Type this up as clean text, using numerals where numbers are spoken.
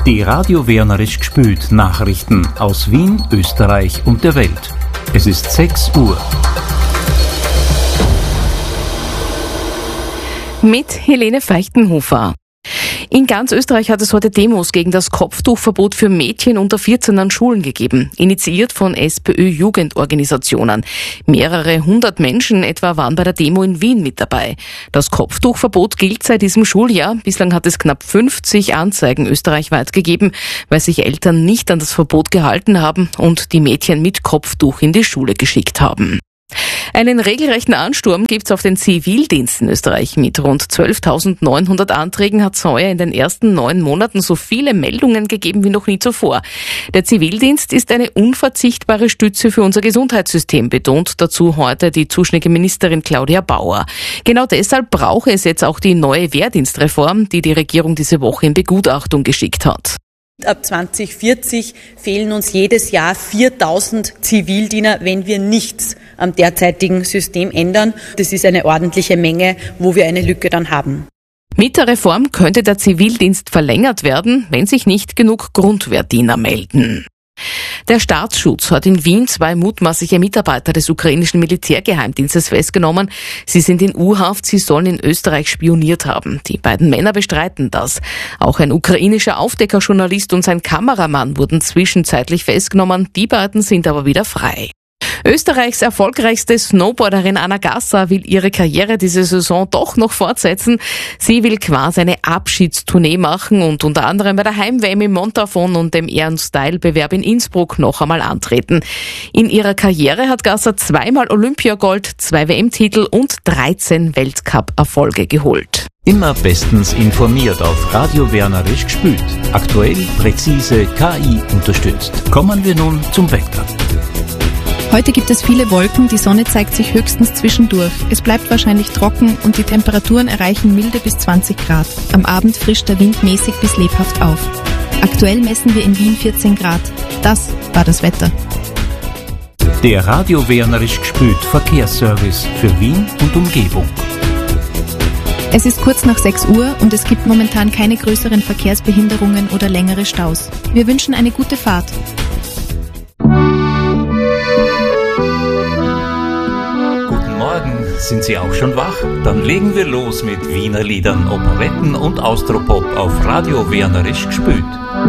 Die Radio Wernerisch gspült Nachrichten aus Wien, Österreich und der Welt. Es ist 6 Uhr. Mit Helene Feichtenhofer. In ganz Österreich hat es heute Demos gegen das Kopftuchverbot für Mädchen unter 14 an Schulen gegeben, initiiert von SPÖ-Jugendorganisationen. Mehrere hundert Menschen etwa waren bei der Demo in Wien mit dabei. Das Kopftuchverbot gilt seit diesem Schuljahr. Bislang hat es knapp 50 Anzeigen österreichweit gegeben, weil sich Eltern nicht an das Verbot gehalten haben und die Mädchen mit Kopftuch in die Schule geschickt haben. Einen regelrechten Ansturm gibt's auf den Zivildienst in Österreich. Mit rund 12.900 Anträgen hat es heuer in den ersten 9 Monaten so viele Meldungen gegeben wie noch nie zuvor. Der Zivildienst ist eine unverzichtbare Stütze für unser Gesundheitssystem, betont dazu heute die zuständige Ministerin Claudia Bauer. Genau deshalb brauche es jetzt auch die neue Wehrdienstreform, die die Regierung diese Woche in Begutachtung geschickt hat. Ab 2040 fehlen uns jedes Jahr 4.000 Zivildiener, wenn wir nichts am derzeitigen System ändern. Das ist eine ordentliche Menge, wo wir eine Lücke dann haben. Mit der Reform könnte der Zivildienst verlängert werden, wenn sich nicht genug Grundwehrdiener melden. Der Staatsschutz hat in Wien 2 mutmaßliche Mitarbeiter des ukrainischen Militärgeheimdienstes festgenommen. Sie sind in U-Haft, sie sollen in Österreich spioniert haben. Die beiden Männer bestreiten das. Auch ein ukrainischer Aufdeckerjournalist und sein Kameramann wurden zwischenzeitlich festgenommen. Die beiden sind aber wieder frei. Österreichs erfolgreichste Snowboarderin Anna Gasser will ihre Karriere diese Saison doch noch fortsetzen. Sie will quasi eine Abschiedstournee machen und unter anderem bei der Heim-WM im Montafon und dem Ehren-Style-Bewerb in Innsbruck noch einmal antreten. In ihrer Karriere hat Gasser 2-mal Olympiagold, 2 WM-Titel und 13 Weltcup-Erfolge geholt. Immer bestens informiert auf Radio Wernerisch gspült. Aktuell, präzise, KI unterstützt. Kommen wir nun zum Wetter. Heute gibt es viele Wolken, die Sonne zeigt sich höchstens zwischendurch. Es bleibt wahrscheinlich trocken und die Temperaturen erreichen milde bis 20 Grad. Am Abend frischt der Wind mäßig bis lebhaft auf. Aktuell messen wir in Wien 14 Grad. Das war das Wetter. Der Radio Wernerisch gspült Verkehrsservice für Wien und Umgebung. Es ist kurz nach 6 Uhr und es gibt momentan keine größeren Verkehrsbehinderungen oder längere Staus. Wir wünschen eine gute Fahrt. Sind Sie auch schon wach? Dann legen wir los mit Wiener Liedern, Operetten und Austropop auf Radio Wernerisch gspült.